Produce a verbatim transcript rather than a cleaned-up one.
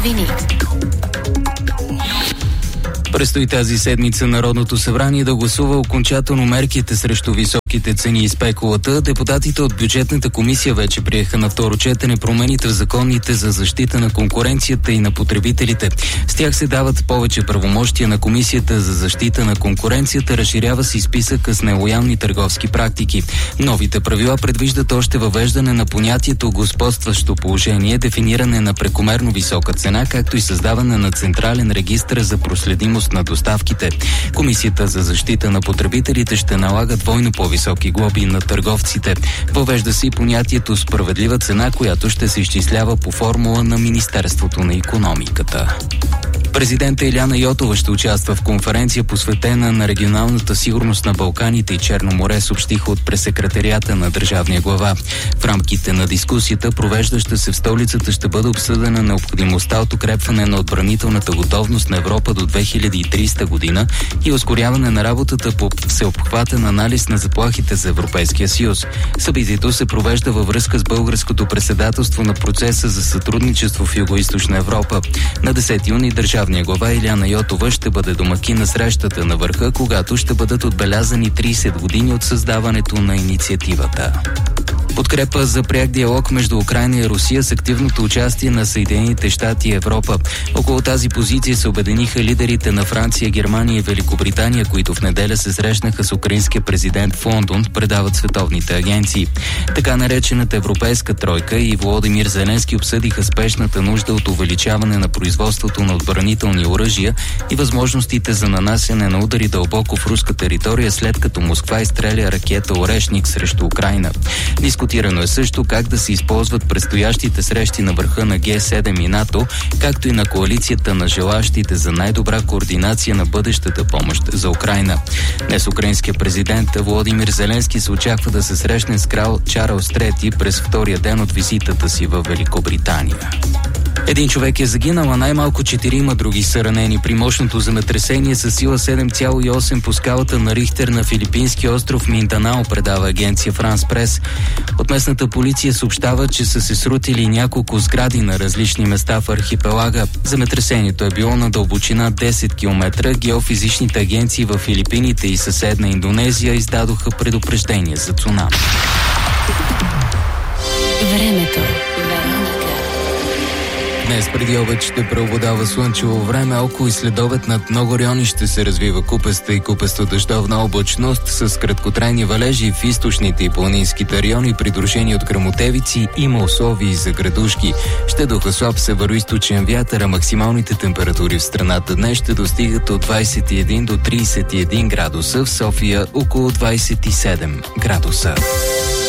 новини. Предстои тази седмица Народното събрание да гласува окончателно мерките срещу високите цени и спекулата. Депутатите от бюджетната комисия вече приеха на второ четене промените в законите за защита на конкуренцията и на потребителите. С тях се дават повече правомощия на Комисията за защита на конкуренцията, разширява се и списъка с нелоялни търговски практики. Новите правила предвиждат още въвеждане на понятието господстващо положение, дефиниране на прекомерно висока цена, както и създаване на централен регистър за проследимост на доставките. Комисията за защита на потребителите ще налага двойно по-високи глоби на търговците. Въвежда се и понятието справедлива цена, която ще се изчислява по формула на Министерството на икономиката. Президента Илияна Йотова ще участва в конференция, посветена на регионалната сигурност на Балканите и Черно море, съобщиха от пресекретариата на държавния глава. В рамките на дискусията, провеждаща се в столицата, ще бъде обсъдена необходимостта от укрепване на отбранителната готовност на Европа до две хиляди и тридесета година и ускоряване на работата по всеобхватен анализ на заплахите за Европейския съюз. Събитието се провежда във връзка с българското председателство на процеса за сътрудничество в Югоизточна Европа. На десети юни държавния глава Илияна Йотова ще бъде домакин на срещата на върха, когато ще бъдат отбелязани тридесет години от създаването на инициативата. Подкрепа за пряк диалог между Украйна и Русия с активното участие на Съединените щати и Европа. Около тази позиция се обединиха лидерите на Франция, Германия и Великобритания, които в неделя се срещнаха с украинския президент в Лондон, предават световните агенции. Така наречената европейска тройка и Володимир Зеленски обсъдиха спешната нужда от увеличаване на производството на отбранителни оръжия и възможностите за нанасяне на удари дълбоко в руска територия, след като Москва изстреля ракета Орешник срещу Украйна. Дискутирано е също как да се използват предстоящите срещи на върха на Г седем и НАТО, както и на коалицията на желащите за най-добра координация на бъдещата помощ за Украйна. Днес украинският президент Володимир Зеленски се очаква да се срещне с крал Чарлз трети през втория ден от визитата си в Великобритания. Един човек е загинал, а най-малко четирима други са ранени при мощното земетресение със сила седем цяло и осем по скалата на Рихтер на филипински остров Минданао, предава агенция Франс Прес. От местната полиция съобщава, че са се срутили няколко сгради на различни места в архипелага. Земетресението е било на дълбочина десет километра. Геофизичните агенции в Филипините и съседна Индонезия издадоха предупреждение за цунами. Времето. Днес преди обед ще преобладава слънчево време, около и следобед над много райони ще се развива купеста и купесто-дъждовна облачност с краткотрайни валежи в източните и планинските райони, придружени от гръмотевици, има условия за градушки. Ще духа слаб североизточен вятър, а максималните температури в страната днес ще достигат от двадесет и един до тридесет и един градуса, в София около двадесет и седем градуса.